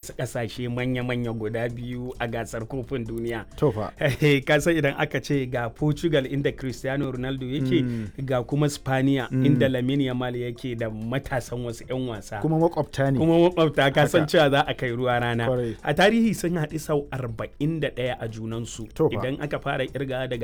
wasu ƙasashe manya-manya guda biyu a gasar kofin duniya. Tofa. Kasan idan aka ce ga Portugal inda Cristiano Ronaldo yake ga kuma Spaniya inda Lamine Yamal yake da matasan wasu 'yan wasa. Kuma makwabta ne. Kuma makwabta kasan cewa za a kai ruwa rana. Kwarai. A tarihi sun haɗu sau 41 a junansu. Idan aka fara kirga daga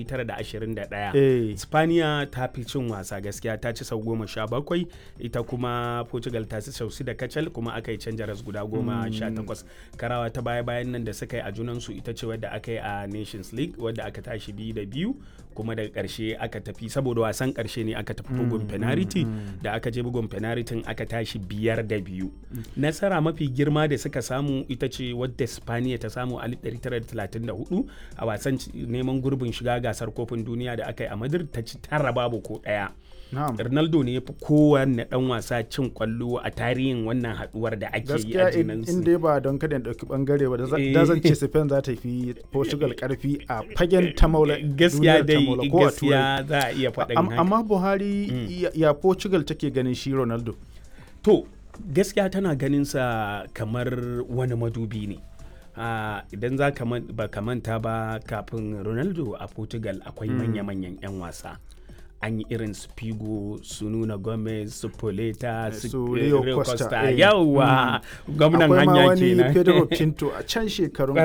1921. Spaniya ta fi cin wasa gaskiya ta ci sau 17, ita kuma Portugal ta ci sau 6 kacal, kuma aka yi canja ras guda 18. Karawa ta baya-bayan nan da suka yi a junansu ita ce wadda aka yi a Nations League wadda aka tashi 2-2, kuma daga ƙarshe aka tafi saboda wasan ƙarshe ne aka tafi bugun penalty, da aka je bugun penalty aka tashi 5-2. Nasara mafi girma da suka samu ita ce wadda Spaniya ta samu a 1934 a wasan neman gurbin shiga gasar kofin duniya da aka yi a Madrid, ta ci 9 babu ko ɗaya. Ronaldo ne ya fi kowanne dan wasa cin kwallo a tarihin wannan haduwar da ake yi a jinansu. In dai ba don kada dauki bangare ba da zan ce Spain za ta fi Portugal karfi a fagen ta maula. Gaskiya dai gaskiya za a iya faɗin haka. Amma Buhari ya Portugal take ganin shi Ronaldo? To gaskiya tana ganin sa kamar wani madubi ne. Idan za ka manta ba, kafin Ronaldo a Portugal akwai manya-manyan 'yan wasa. An yi irin su Figo, su Nuno Gomez, su Poleta, su Rio Costa. Yawwa, gwamnan hanya kenan. Akwai ma wani Pedro Pinto a can shekarun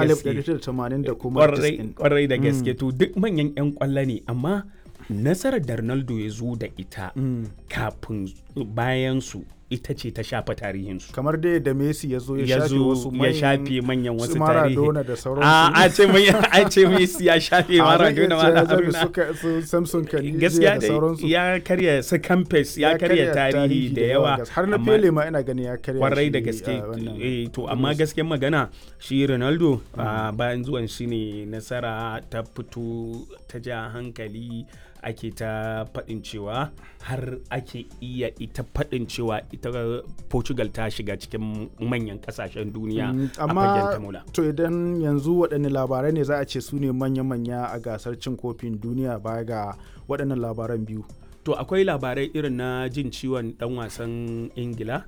1980 da kuma 90. Kwarai da gaske, to duk manyan 'yan kwallo ne, amma nasarar da Ronaldo ya zo da ita kafin bayan su ita ce ta shafa tarihinsu. Kamar dai da Messi ya zo ya shafe manyan wasu tarihi. Maradona da sauransu. A ce Messi ya shafe Maradona su Samson Kanije gaskiya da sauransu. Ya karya su Campes, ya karya tarihi da yawa. Har na Pele ma ina gani ya karya. Kwarai da gaske. To amma gaskiyar magana shi Ronaldo bayan zuwan shi ne nasara ta fito ta ja hankali, ake ta faɗin cewa har ake iya ita faɗin cewa ita Portugal ta shiga cikin manyan ƙasashen duniya a fagen tamula. To idan yanzu waɗanne labarai ne za a ce su ne manya-manya a gasar cin kofin duniya baya ga waɗannan labaran biyu? To akwai labarai irin na jin ciwon ɗan wasan Ingila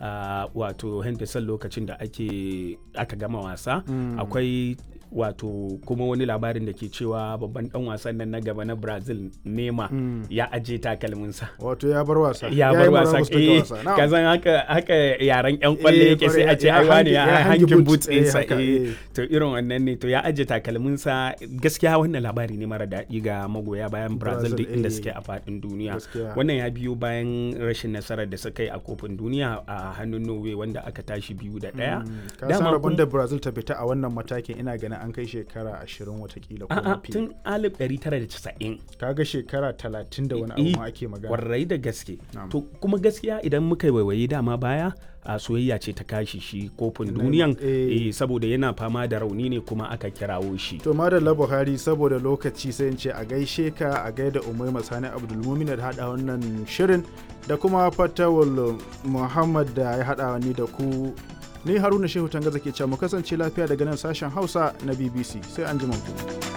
wato Henderson lokacin da aka gama wasa. Akwai wato kuma wani labarin da ke cewa babban dan wasan nan na gaba na Brazil Neymar ya aje takalminsa, wato ya bar wasa kazan haka yaran yan kwalle yake sai a ce ai wani ya hangin boots ɗinsa. To irin wannan ne, to ya aje takalminsa. Gaskiya wannan labari ne mara daɗi ga magoya bayan Brazil duk inda suke a faɗin duniya. Wannan ya biyo bayan rashin nasarar da suka yi a kofin duniya a hannun Norway wanda aka tashi 2-1. Dama rabon da Brazil ta fita a wannan matakin ina ganin an kai shekara 20 watakila ko mafi. Tun 1990. Kaga shekara 30 da wani abu ake magana. Warrai da gaske. To kuma gaskiya idan muka waiwaye dama baya a soyayya ce ta kashi shi kofin duniyan saboda yana fama da rauni ne kuma aka kirawo shi. To madalla Buhari, saboda lokaci sai in ce a gaishe ka, a gaida Umaima Sani Abdulmumin da hada wannan shirin, da kuma Fatawul Muhammad da ya hada ni da ku. Ni Haruna Shehu Tangaza ke cewa mu kasance lafiya daga nan sashen Hausa na BBC, sai an ji ku.